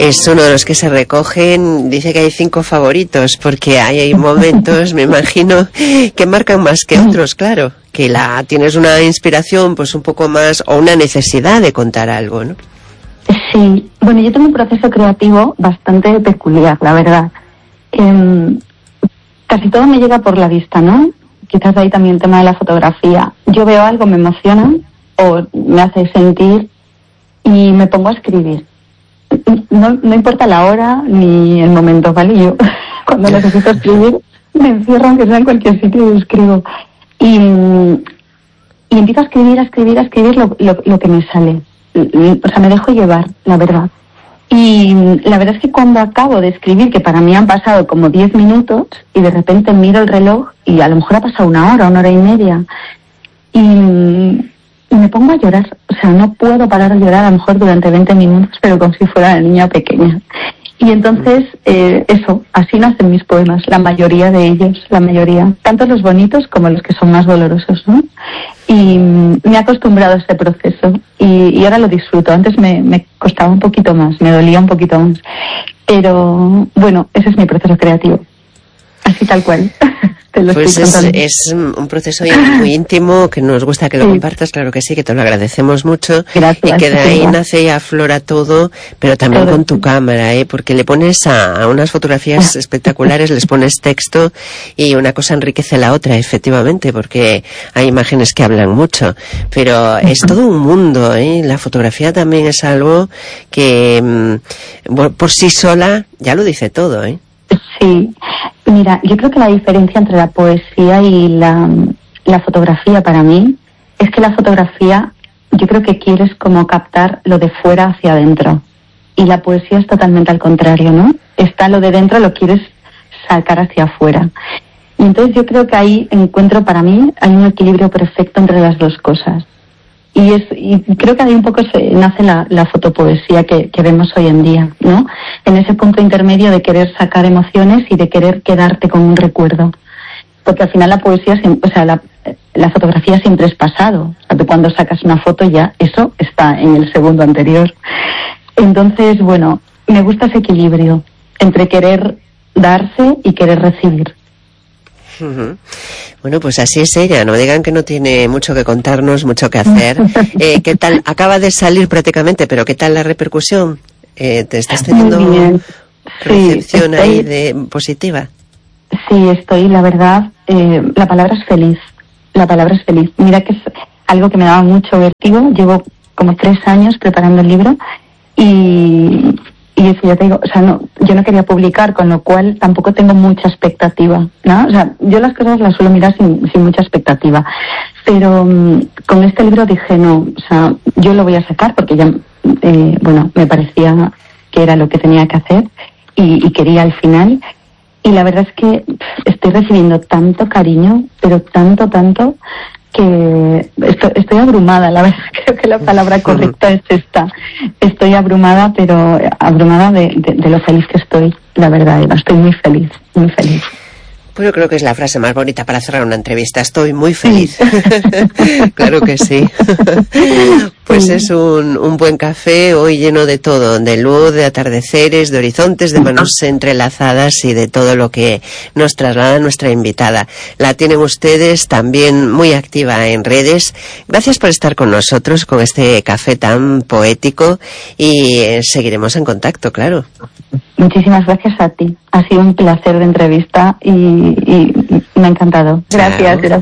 es uno de los que se recogen. Dice que hay 5 favoritos, porque hay momentos, me imagino, que marcan más que otros, claro, que tienes una inspiración pues un poco más, o una necesidad de contar algo, ¿no? Sí, bueno, yo tengo un proceso creativo bastante peculiar, la verdad. Casi todo me llega por la vista, ¿no? Quizás ahí también el tema de la fotografía. Yo veo algo, me emociona o me hace sentir y me pongo a escribir. No importa la hora ni el momento, ¿vale? Yo cuando necesito escribir me encierro aunque sea en cualquier sitio y escribo. Y empiezo a escribir lo que me sale. O sea, me dejo llevar, la verdad. Y la verdad es que cuando acabo de escribir, que para mí han pasado como 10 minutos, y de repente miro el reloj y a lo mejor ha pasado una hora y media, y me pongo a llorar. O sea, no puedo parar de llorar a lo mejor durante 20 minutos, pero como si fuera una niña pequeña. Y entonces, así nacen mis poemas, la mayoría de ellos, tanto los bonitos como los que son más dolorosos, ¿no? Y me he acostumbrado a este proceso y ahora lo disfruto. Antes me costaba un poquito más, me dolía un poquito más, pero bueno, ese es mi proceso creativo, así tal cual. Pues es un proceso muy íntimo, que nos gusta que lo compartas, claro que sí, que te lo agradecemos mucho. Gracias, y que de ahí nace y aflora todo, pero también con tu cámara, porque le pones a unas fotografías espectaculares, les pones texto y una cosa enriquece la otra, efectivamente, porque hay imágenes que hablan mucho, pero es todo un mundo, la fotografía también es algo que por sí sola ya lo dice todo, Sí, mira, yo creo que la diferencia entre la poesía y la fotografía para mí es que la fotografía yo creo que quieres como captar lo de fuera hacia adentro y la poesía es totalmente al contrario, ¿no? Está lo de dentro, lo quieres sacar hacia afuera. Y entonces yo creo que ahí encuentro, para mí, hay un equilibrio perfecto entre las dos cosas. Y creo que ahí un poco nace la fotopoesía que vemos hoy en día, ¿no? En ese punto intermedio de querer sacar emociones y de querer quedarte con un recuerdo. Porque al final la poesía, la fotografía siempre es pasado. O sea, tú cuando sacas una foto ya, eso está en el segundo anterior. Entonces, bueno, me gusta ese equilibrio entre querer darse y querer recibir. Uh-huh. Bueno, pues así es ella, no digan que no tiene mucho que contarnos, mucho que hacer. ¿Qué tal? Acaba de salir prácticamente, pero ¿qué tal la repercusión? ¿Te estás teniendo recepción ahí positiva? Sí, estoy, la verdad, la palabra es feliz. Mira que es algo que me daba mucho vértigo. Llevo como 3 años preparando el libro y eso ya te digo, o sea, yo no quería publicar, con lo cual tampoco tengo mucha expectativa, ¿no? O sea, yo las cosas las suelo mirar sin mucha expectativa, pero con este libro dije no, o sea, yo lo voy a sacar porque ya, me parecía que era lo que tenía que hacer y quería al final, y la verdad es que estoy recibiendo tanto cariño, pero tanto, que estoy abrumada, la verdad. Creo que la palabra correcta es esta. Estoy abrumada, pero abrumada de lo feliz que estoy, la verdad, Eva. Estoy muy feliz, muy feliz. Pues yo creo que es la frase más bonita para cerrar una entrevista. Estoy muy feliz. Claro que sí. Pues es un buen café hoy lleno de todo, de luz, de atardeceres, de horizontes, de manos entrelazadas y de todo lo que nos traslada nuestra invitada. La tienen ustedes también muy activa en redes. Gracias por estar con nosotros con este café tan poético y seguiremos en contacto, claro. Muchísimas gracias a ti. Ha sido un placer de entrevista y me ha encantado. Gracias.